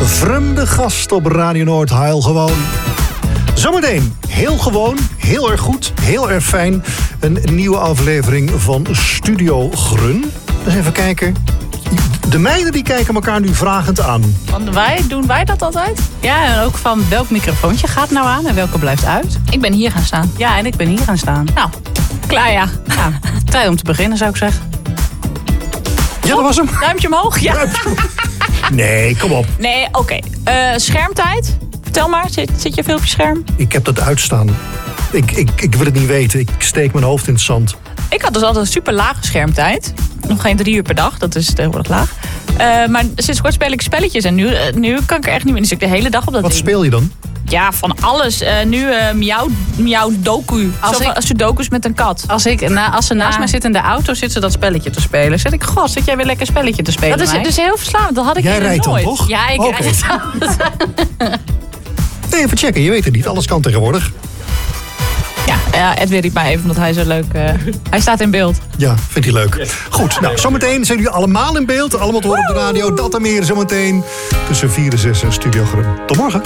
Vreemde gast op Radio Noord, Heil gewoon. Zometeen, heel gewoon, heel erg goed, heel erg fijn. Een nieuwe aflevering van Studio Grun. Dus even kijken. De meiden die kijken elkaar nu vragend aan. Doen wij dat altijd? Ja, en ook van welk microfoontje gaat nou aan en welke blijft uit? Ik ben hier gaan staan. Ja, en ik ben hier gaan staan. Nou, klaar ja. Tijd om te beginnen, zou ik zeggen. Ja, dat was hem. Duimpje omhoog, ja. Nee, kom op. Nee, oké. Schermtijd. Vertel maar, zit je veel op je scherm? Ik heb dat uitstaan. Ik wil het niet weten. Ik steek mijn hoofd in het zand. Ik had dus altijd een super lage schermtijd. Nog geen 3 uur per dag, dat is tegenwoordig laag. Maar sinds kort speel ik spelletjes en nu kan ik er echt niet meer. Dus ik de hele dag op dat Wat ding. speel je dan? Ja, van alles. Nu Miauw Doku. Sudokus met een kat. Als ze naast mij zit in de auto, zit ze dat spelletje te spelen. Zit jij weer lekker spelletje te spelen? Dat is dus heel verslavend. Dat had ik Jij rijdt nooit. dan, toch? Ja, ik Oké. rijd dan. Nee, even checken. Je weet het niet. Alles kan tegenwoordig. Ja, Edwin riep mij even omdat hij zo leuk... hij staat in beeld. Ja, vindt hij leuk. Goed, nou, zometeen zijn jullie allemaal in beeld. Allemaal te horen op de radio. Dat en meer zometeen tussen 4 en 6 in Studio Grun. Tot morgen.